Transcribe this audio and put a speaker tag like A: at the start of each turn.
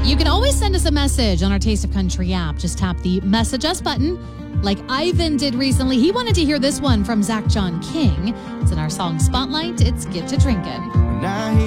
A: You can always send us a message on our Taste of Country app. Just tap the Message Us button like Ivan did recently. He wanted to hear this one from Zach John King. It's in our song Spotlight. It's Get to Drinkin'.